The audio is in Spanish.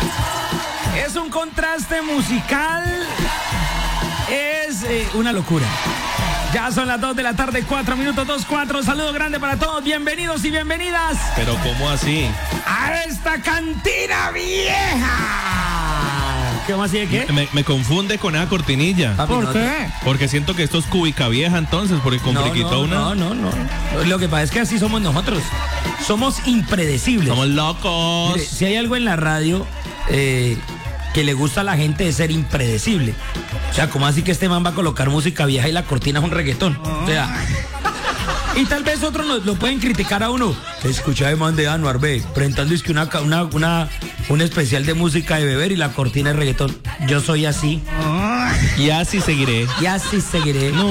Es un contraste musical. Es una locura. Ya son las 2 de la tarde, 4 minutos, 2:04. Saludo grande para todos. Bienvenidos y bienvenidas. Pero ¿cómo así? A esta cantina vieja. ¿Cómo así de qué? Me confunde con esa cortinilla. ¿Por qué? Porque siento que esto es cúbica vieja entonces, porque con friquitó una. No. Lo que pasa es que así somos nosotros. Somos impredecibles. Somos locos. Mire, si hay algo en la radio que le gusta a la gente es ser impredecible. O sea, ¿cómo así que este man va a colocar música vieja y la cortina es un reggaetón? O sea, y tal vez otros lo pueden criticar a uno. Escucha de man de Anuar B, presentando es que un especial de música de beber y la cortina es reggaetón. Yo soy así. Y así seguiré. Y así seguiré. No.